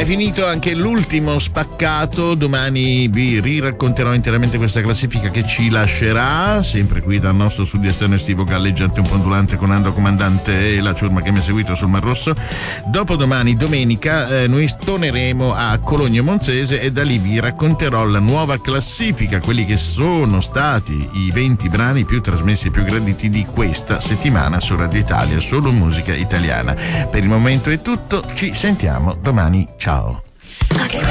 È finito anche l'ultimo spaccato, domani vi riracconterò interamente questa classifica che ci lascerà, sempre qui dal nostro studio esterno estivo galleggiante un po' ondulante con Ando Comandante e la ciurma che mi ha seguito sul Mar Rosso. Dopodomani, domenica, noi torneremo a Cologno Monzese e da lì vi racconterò la nuova classifica, quelli che sono stati i 20 brani più trasmessi e più graditi di questa settimana su Radio Italia, solo musica italiana. Per il momento è tutto, ci sentiamo domani, ciao.